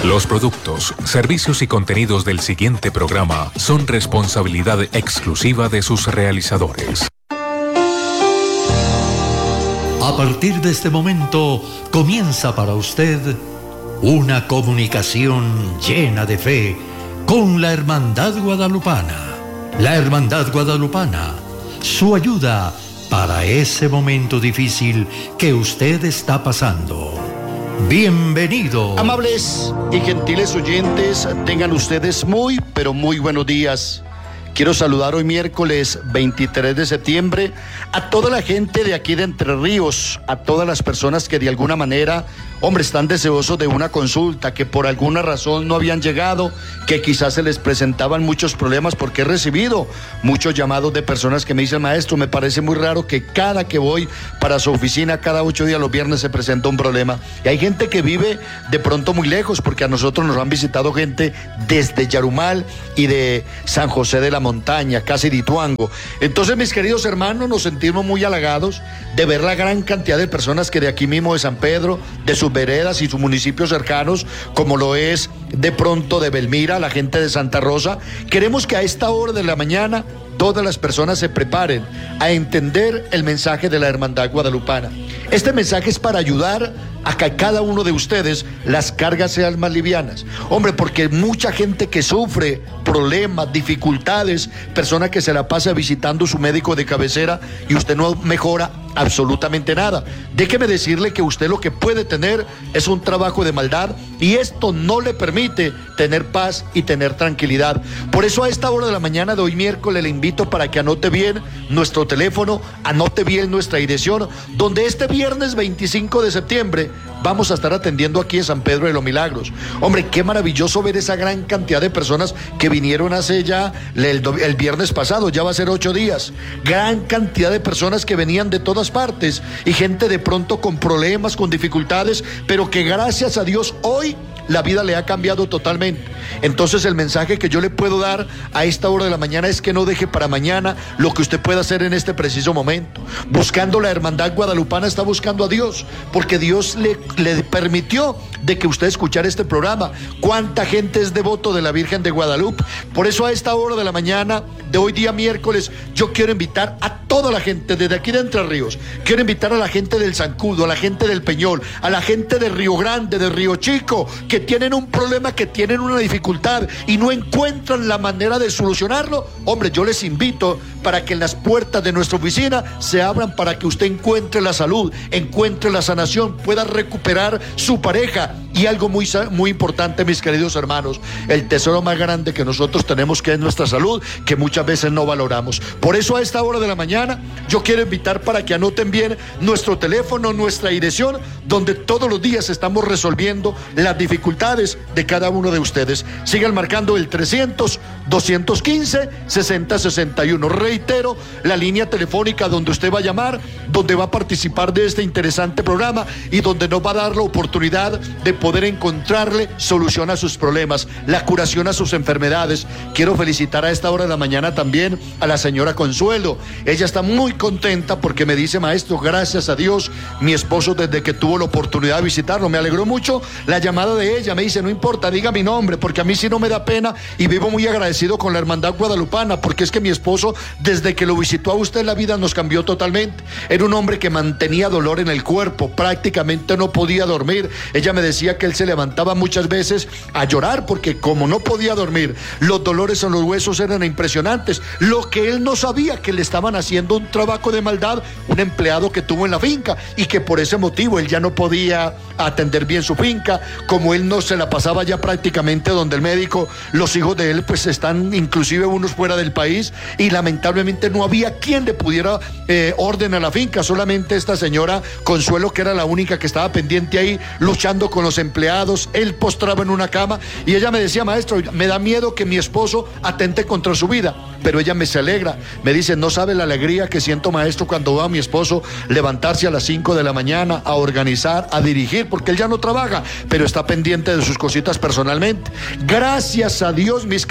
Los productos, servicios y contenidos del siguiente programa son responsabilidad exclusiva de sus realizadores. A partir de este momento comienza para usted una comunicación llena de fe con la Hermandad Guadalupana. La Hermandad Guadalupana, su ayuda para ese momento difícil que usted está pasando. Bienvenido. Amables y gentiles oyentes, tengan ustedes muy, pero muy buenos días. Quiero saludar hoy miércoles 23 de septiembre a toda la gente de aquí de Entre Ríos, a todas las personas que de alguna manera, están deseosos de una consulta, que por alguna razón no habían llegado, que quizás se les presentaban muchos problemas, porque he recibido muchos llamados de personas que me dicen: maestro, me parece muy raro que cada que voy para su oficina, cada 8 días los viernes se presenta un problema. Y hay gente que vive de pronto muy lejos, porque a nosotros nos han visitado gente desde Yarumal y de San José de la Montaña, casi de Ituango. Entonces, mis queridos hermanos, nos sentimos muy halagados de ver la gran cantidad de personas que de aquí mismo de San Pedro, de sus veredas y sus municipios cercanos, como lo es de pronto de Belmira, la gente de Santa Rosa. Queremos que a esta hora de la mañana todas las personas se preparen a entender el mensaje de la Hermandad Guadalupana. Este mensaje es para ayudar a que cada uno de ustedes las cargas sean más livianas. Porque mucha gente que sufre problemas, dificultades, persona que se la pasa visitando su médico de cabecera y usted no mejora absolutamente nada. Déjeme decirle que usted lo que puede tener es un trabajo de maldad, y esto no le permite tener paz y tener tranquilidad. Por eso a esta hora de la mañana de hoy miércoles le invito para que anote bien nuestro teléfono, anote bien nuestra dirección, donde este viernes 25 de septiembre vamos a estar atendiendo aquí en San Pedro de los Milagros. Qué maravilloso ver esa gran cantidad de personas que vinieron hace ya el viernes pasado, ya va a ser 8 días. Gran cantidad de personas que venían de todas partes, y gente de pronto con problemas, con dificultades, pero que gracias a Dios hoy la vida le ha cambiado totalmente. Entonces, el mensaje que yo le puedo dar a esta hora de la mañana es que no deje para mañana lo que usted pueda hacer en este preciso momento. Buscando la Hermandad Guadalupana está buscando a Dios, porque Dios le permitió de que usted escuchara este programa. ¿Cuánta gente es devoto de la Virgen de Guadalupe? Por eso a esta hora de la mañana de hoy día miércoles, yo quiero invitar a toda la gente desde aquí de Entre Ríos. Quiero invitar a la gente del Zancudo, a la gente del Peñol, a la gente de Río Grande, de Río Chico, que tienen un problema, que tienen una dificultad y no encuentran la manera de solucionarlo. Yo les invito para que en las puertas de nuestra oficina se abran para que usted encuentre la salud, encuentre la sanación, pueda recuperar su pareja. Y algo muy, muy importante, mis queridos hermanos, el tesoro más grande que nosotros tenemos, que es nuestra salud, que muchas veces no valoramos. Por eso a esta hora de la mañana yo quiero invitar para que anoten bien nuestro teléfono, nuestra dirección, donde todos los días estamos resolviendo las dificultades de cada uno de ustedes. Sigan marcando el 300-215-6061. Reitero, la línea telefónica donde usted va a llamar, donde va a participar de este interesante programa y donde nos va a dar la oportunidad de poder encontrarle solución a sus problemas, la curación a sus enfermedades. Quiero felicitar a esta hora de la mañana también a la señora Consuelo. Ella está muy contenta porque me dice: maestro, gracias a Dios, mi esposo desde que tuvo la oportunidad de visitarlo, me alegró mucho la llamada de ella. Me dice: no importa, diga mi nombre, porque a mí sí no me da pena, y vivo muy agradecido con la Hermandad Guadalupana, porque es que mi esposo, desde que lo visitó a usted, la vida nos cambió totalmente. Era un hombre que mantenía dolor en el cuerpo, prácticamente no podía dormir. Ella me decía que él se levantaba muchas veces a llorar, porque como no podía dormir, los dolores en los huesos eran impresionantes. Lo que él no sabía, que le estaban haciendo un trabajo de maldad, un empleado que tuvo en la finca, y que por ese motivo él ya no podía atender bien su finca. Como él no se la pasaba ya prácticamente donde el médico, los hijos de él pues están inclusive unos fuera del país, y lamentablemente no había quien le pudiera orden a la finca. Solamente esta señora Consuelo, que era la única que estaba pendiente ahí, luchando con los empleados. Él postraba en una cama y ella me decía: maestro, me da miedo que mi esposo atente contra su vida. Pero ella se alegra, me dice: no sabe la alegría que siento, maestro, cuando veo a mi esposo levantarse a las 5 de la mañana a organizar, a dirigir, porque él ya no trabaja, pero está pendiente de sus cositas personalmente. Gracias a Dios, mis queridos hermanos,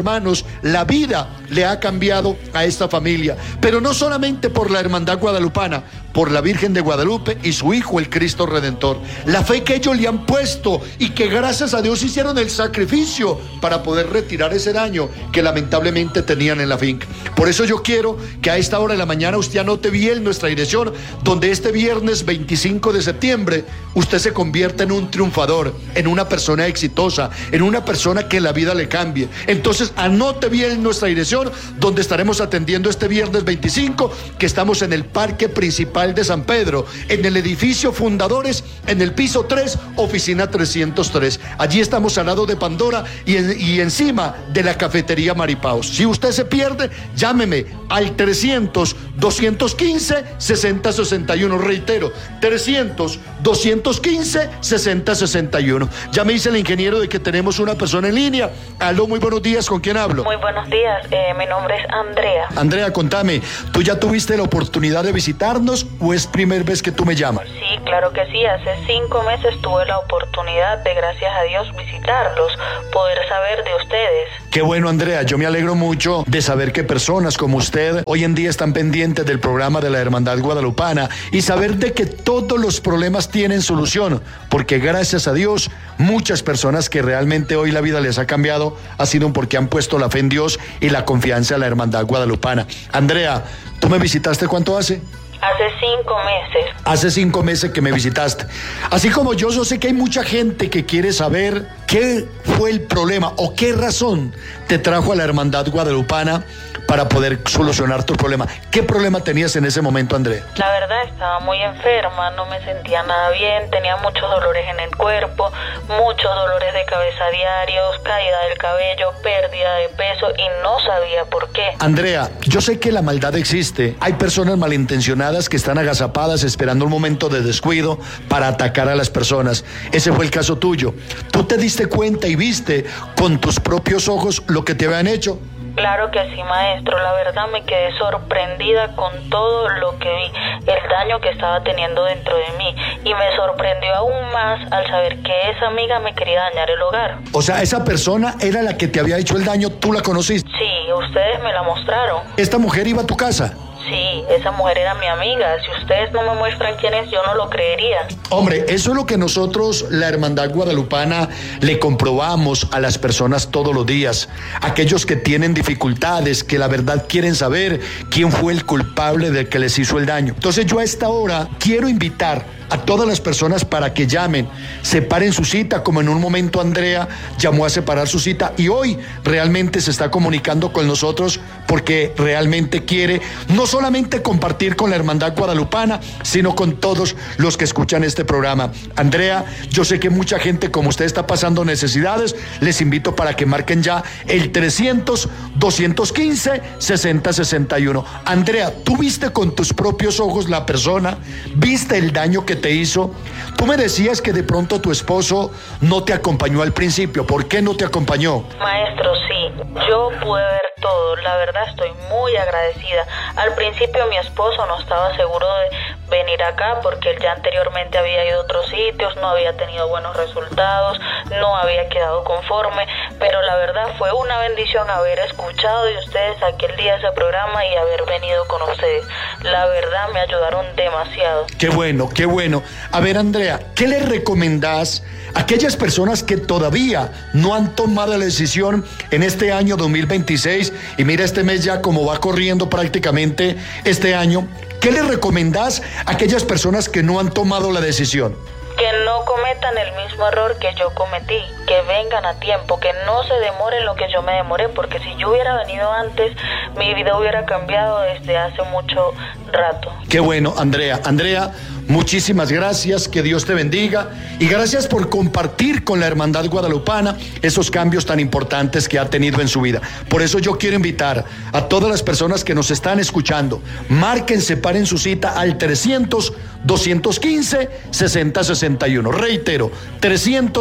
hermanos, la vida le ha cambiado a esta familia. Pero no solamente por la Hermandad Guadalupana, por la Virgen de Guadalupe y su Hijo, el Cristo Redentor. La fe que ellos le han puesto y que gracias a Dios hicieron el sacrificio para poder retirar ese daño que lamentablemente tenían en la finca. Por eso yo quiero que a esta hora de la mañana usted anote bien nuestra dirección, donde este viernes 25 de septiembre usted se convierta en un triunfador, en una persona exitosa, en una persona que la vida le cambie. Entonces anote bien nuestra dirección, donde estaremos atendiendo este viernes 25, que estamos en el Parque Principal de San Pedro, en el edificio Fundadores, en el piso 3, oficina 303. Allí estamos al lado de Pandora y encima de la cafetería Maripaos. Si usted se pierde, llámeme al 300-215-6061. Reitero, 300-215-6061. Ya me dice el ingeniero de que tenemos una persona en línea. Aló, muy buenos días, ¿con quién hablo? Muy buenos días, mi nombre es Andrea. Andrea, contame, ¿tú ya tuviste la oportunidad de visitarnos o es primera vez que tú me llamas? Sí, claro que sí, hace 5 meses tuve la oportunidad de, gracias a Dios, visitarlos, poder saber de ustedes. Qué bueno, Andrea, yo me alegro mucho de saber que personas como usted hoy en día están pendientes del programa de la Hermandad Guadalupana y saber de que todos los problemas tienen solución, porque gracias a Dios muchas personas que realmente hoy la vida les ha cambiado ha sido porque han puesto la fe en Dios y la confianza en la Hermandad Guadalupana. Andrea, ¿tú me visitaste cuánto hace? Hace 5 meses. Hace 5 meses que me visitaste. Así como yo sé que hay mucha gente que quiere saber qué fue el problema o qué razón te trajo a la Hermandad Guadalupana para poder solucionar tu problema. ¿Qué problema tenías en ese momento, Andrea? La verdad, estaba muy enferma, no me sentía nada bien, tenía muchos dolores en el cuerpo, muchos dolores de cabeza diarios, caída del cabello, pérdida de peso y no sabía por qué. Andrea, yo sé que la maldad existe. Hay personas malintencionadas que están agazapadas esperando un momento de descuido para atacar a las personas. Ese fue el caso tuyo. ¿Tú te diste cuenta y viste con tus propios ojos lo que te habían hecho? Claro que sí, maestro. La verdad me quedé sorprendida con todo lo que vi, el daño que estaba teniendo dentro de mí. Y me sorprendió aún más al saber que esa amiga me quería dañar el hogar. O sea, esa persona era la que te había hecho el daño, ¿tú la conociste? Sí, ustedes me la mostraron. ¿Esta mujer iba a tu casa? Sí, esa mujer era mi amiga. Si ustedes no me muestran quién es, yo no lo creería. Hombre, eso es lo que nosotros, la Hermandad Guadalupana, le comprobamos a las personas todos los días. Aquellos que tienen dificultades, que la verdad quieren saber quién fue el culpable del que les hizo el daño. Entonces yo a esta hora quiero invitar a todas las personas para que llamen, separen su cita, como en un momento Andrea llamó a separar su cita y hoy realmente se está comunicando con nosotros porque realmente quiere no solamente compartir con la Hermandad Guadalupana, sino con todos los que escuchan este programa. Andrea, yo sé que mucha gente como usted está pasando necesidades, les invito para que marquen ya el 300-215-6061. Andrea, ¿tú viste con tus propios ojos la persona? ¿Viste el daño que te hizo? Tú me decías que de pronto tu esposo no te acompañó al principio. ¿Por qué no te acompañó? Maestro, sí, yo pude ver todo. La verdad estoy muy agradecida. Al principio mi esposo no estaba seguro de venir acá porque él ya anteriormente había ido a otros sitios, no había tenido buenos resultados, no había quedado conforme, pero la verdad fue una bendición haber escuchado de ustedes aquel día ese programa y haber venido con ustedes. La verdad me ayudaron demasiado. Qué bueno, qué bueno. A ver, Andrea, ¿qué le recomendás a aquellas personas que todavía no han tomado la decisión en este año 2026? Y mira este mes ya como va corriendo prácticamente este año. ¿Qué le recomendás a aquellas personas que no han tomado la decisión? Que no cometan el mismo error que yo cometí, que vengan a tiempo, que no se demoren lo que yo me demoré, porque si yo hubiera venido antes, mi vida hubiera cambiado desde hace mucho rato. Qué bueno, Andrea. Andrea, muchísimas gracias, que Dios te bendiga y gracias por compartir con la Hermandad Guadalupana esos cambios tan importantes que ha tenido en su vida. Por eso yo quiero invitar a todas las personas que nos están escuchando, marquen, separen su cita al 300-215-6061. Reitero, 300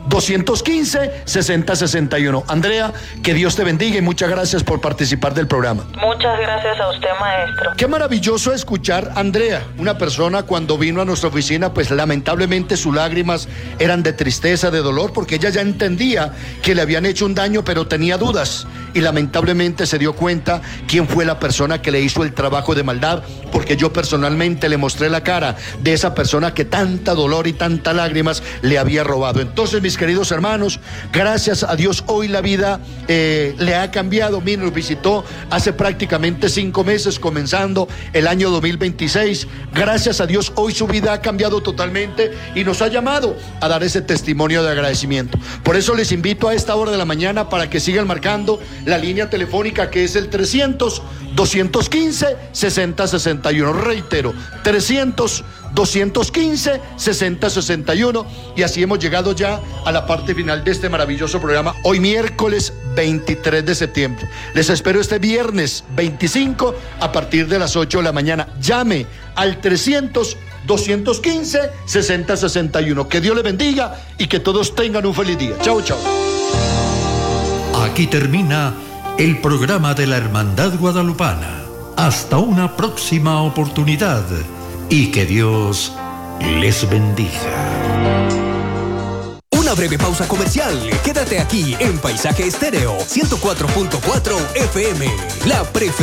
215-6061. Andrea, que Dios te bendiga y muchas gracias por participar del programa. Muchas gracias a usted, maestro. Qué maravilloso escuchar a Andrea, una persona cuando vino a nuestra oficina, pues lamentablemente sus lágrimas eran de tristeza, de dolor, porque ella ya entendía que le habían hecho un daño, pero tenía dudas y lamentablemente se dio cuenta quién fue la persona que le hizo el trabajo de maldad, porque yo personalmente le mostré la cara de esa persona que tanta dolor y tantas lágrimas le había robado. Entonces, mis queridos hermanos, gracias a Dios hoy la vida le ha cambiado. Miren, nos visitó hace prácticamente 5 meses, comenzando el año 2026. Gracias a Dios hoy su vida ha cambiado totalmente y nos ha llamado a dar ese testimonio de agradecimiento. Por eso les invito a esta hora de la mañana para que sigan marcando la línea telefónica, que es el 300-215-6061. Reitero, 300-215-6061. Y así hemos llegado ya a la parte final de este maravilloso programa, hoy miércoles 23 de septiembre. Les espero este viernes 25 a partir de las 8 de la mañana. Llame al 300-215-6061. Que Dios les bendiga y que todos tengan un feliz día. Chao, chao. Aquí termina el programa de la Hermandad Guadalupana. Hasta una próxima oportunidad y que Dios les bendiga. Una breve pausa comercial. Quédate aquí en Paisaje Estéreo 104.4 FM. La preferencia.